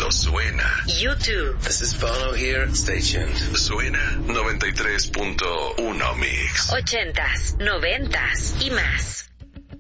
Esto suena. YouTube. This is Bono here. Stay tuned. Suena 93.1 Mix. 80s, 90s y más.